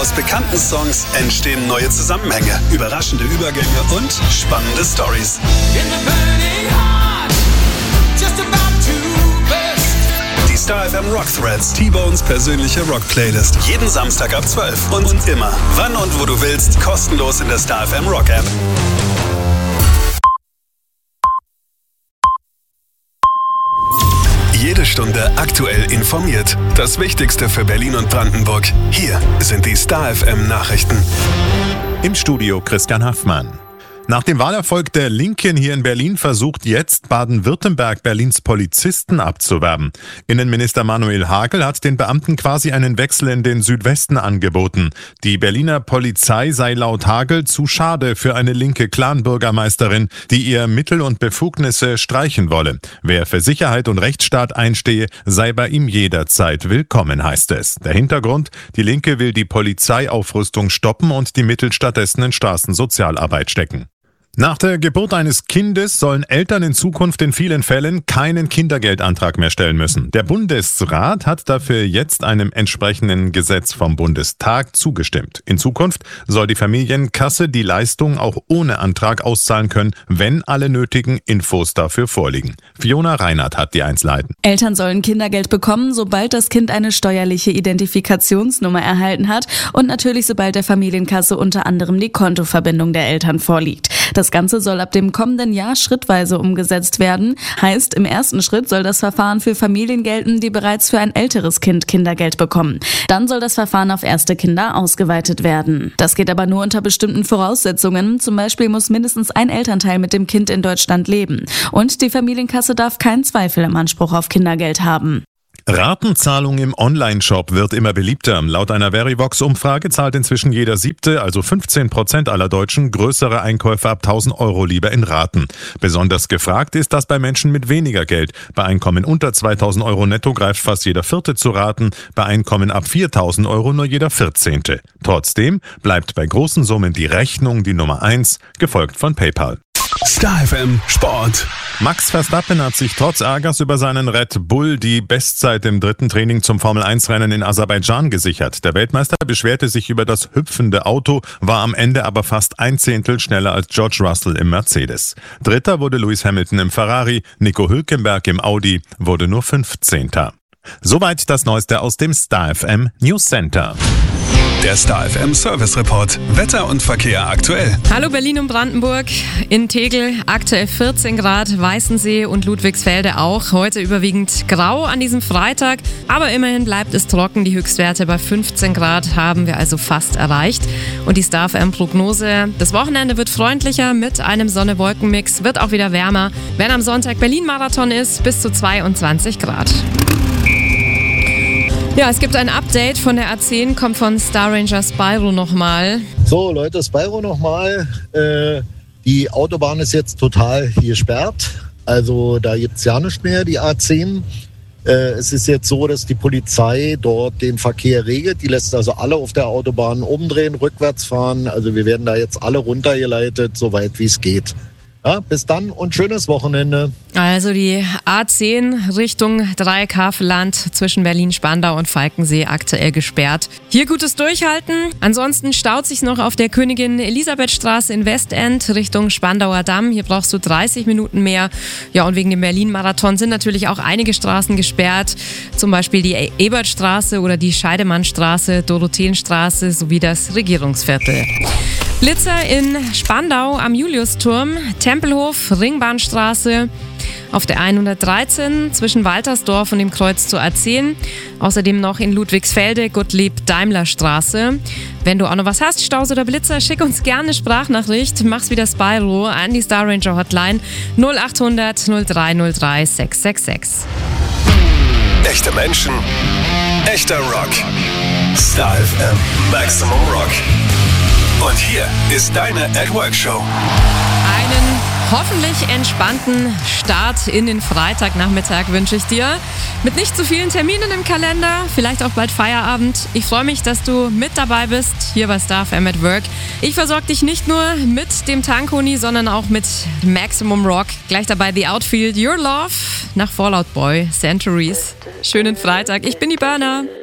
Aus bekannten Songs entstehen neue Zusammenhänge, überraschende Übergänge und spannende Storys. Die Star FM Rock Threads, T-Bones persönliche Rock-Playlist. Jeden Samstag ab 12 und immer, wann und wo du willst, kostenlos in der Star FM Rock App. Jede Stunde aktuell informiert. Das Wichtigste für Berlin und Brandenburg. Hier sind die Star FM Nachrichten. Im Studio Christian Haffmann. Nach dem Wahlerfolg der Linken hier in Berlin versucht jetzt Baden-Württemberg Berlins Polizisten abzuwerben. Innenminister Manuel Hagel hat den Beamten quasi einen Wechsel in den Südwesten angeboten. Die Berliner Polizei sei laut Hagel zu schade für eine linke Clan-Bürgermeisterin, die ihr Mittel und Befugnisse streichen wolle. Wer für Sicherheit und Rechtsstaat einstehe, sei bei ihm jederzeit willkommen, heißt es. Der Hintergrund: Die Linke will die Polizeiaufrüstung stoppen und die Mittel stattdessen in Straßensozialarbeit stecken. Nach der Geburt eines Kindes sollen Eltern in Zukunft in vielen Fällen keinen Kindergeldantrag mehr stellen müssen. Der Bundesrat hat dafür jetzt einem entsprechenden Gesetz vom Bundestag zugestimmt. In Zukunft soll die Familienkasse die Leistung auch ohne Antrag auszahlen können, wenn alle nötigen Infos dafür vorliegen. Fiona Reinhardt hat die Einzelheiten. Eltern sollen Kindergeld bekommen, sobald das Kind eine steuerliche Identifikationsnummer erhalten hat und natürlich sobald der Familienkasse unter anderem die Kontoverbindung der Eltern vorliegt. Das Ganze soll ab dem kommenden Jahr schrittweise umgesetzt werden. Heißt, im ersten Schritt soll das Verfahren für Familien gelten, die bereits für ein älteres Kind Kindergeld bekommen. Dann soll das Verfahren auf erste Kinder ausgeweitet werden. Das geht aber nur unter bestimmten Voraussetzungen. Zum Beispiel muss mindestens ein Elternteil mit dem Kind in Deutschland leben. Und die Familienkasse darf keinen Zweifel im Anspruch auf Kindergeld haben. Ratenzahlung im Onlineshop wird immer beliebter. Laut einer Verivox-Umfrage zahlt inzwischen jeder 7., also 15% aller Deutschen, größere Einkäufe ab 1.000 Euro lieber in Raten. Besonders gefragt ist das bei Menschen mit weniger Geld. Bei Einkommen unter 2.000 Euro netto greift fast jeder 4. zu Raten, bei Einkommen ab 4.000 Euro nur jeder 14. Trotzdem bleibt bei großen Summen die Rechnung die Nummer 1, gefolgt von PayPal. Star FM Sport. Max Verstappen hat sich trotz Ärgers über seinen Red Bull die Bestzeit im 3. Training zum Formel-1-Rennen in Aserbaidschan gesichert. Der Weltmeister beschwerte sich über das hüpfende Auto, war am Ende aber fast 1/10 schneller als George Russell im Mercedes. Dritter wurde Lewis Hamilton im Ferrari, Nico Hülkenberg im Audi wurde nur 15. Soweit das Neueste aus dem Star FM News Center. Der Star FM Service Report. Wetter und Verkehr aktuell. Hallo Berlin und Brandenburg. In Tegel aktuell 14 Grad, Weißensee und Ludwigsfelde auch. Heute überwiegend grau an diesem Freitag, aber immerhin bleibt es trocken. Die Höchstwerte bei 15 Grad haben wir also fast erreicht. Und die Star FM Prognose: Das Wochenende wird freundlicher mit einem Sonne-Wolken-Mix, wird auch wieder wärmer. Wenn am Sonntag Berlin-Marathon ist, bis zu 22 Grad. Ja, es gibt ein Update von der A10, kommt von Star Ranger Spyro nochmal. So Leute, Spyro nochmal. Die Autobahn ist jetzt total gesperrt. Also da gibt es ja nichts mehr, die A10. Es ist jetzt so, dass die Polizei dort den Verkehr regelt. Die lässt also alle auf der Autobahn umdrehen, rückwärts fahren. Also wir werden da jetzt alle runtergeleitet, soweit wie es geht. Ja, bis dann und schönes Wochenende. Also die A10 Richtung Dreieckhavelland zwischen Berlin-Spandau und Falkensee aktuell gesperrt. Hier gutes Durchhalten. Ansonsten staut sich noch auf der Königin-Elisabeth-Straße in Westend Richtung Spandauer Damm. Hier brauchst du 30 Minuten mehr. Ja, und wegen dem Berlin-Marathon sind natürlich auch einige Straßen gesperrt. Zum Beispiel die Ebertstraße oder die Scheidemannstraße, Dorotheenstraße sowie das Regierungsviertel. Blitzer in Spandau am Juliusturm, Tempelhof, Ringbahnstraße, auf der 113 zwischen Waltersdorf und dem Kreuz zur A10. Außerdem noch in Ludwigsfelde, Gottlieb-Daimler-Straße. Wenn du auch noch was hast, Staus oder Blitzer, schick uns gerne eine Sprachnachricht. Mach's wieder Spyro an die Star Ranger Hotline 0800 0303 666. Echte Menschen, echter Rock. Star FM Maximum Rock. Und hier ist deine @Work-Show. Einen hoffentlich entspannten Start in den Freitagnachmittag wünsche ich dir. Mit nicht zu vielen Terminen im Kalender, vielleicht auch bald Feierabend. Ich freue mich, dass du mit dabei bist, hier bei Star FM at Work. Ich versorge dich nicht nur mit dem Tankoni, sondern auch mit Maximum Rock. Gleich dabei The Outfield, Your Love, nach Fall Out Boy, Centuries. Schönen Freitag, ich bin die Berner.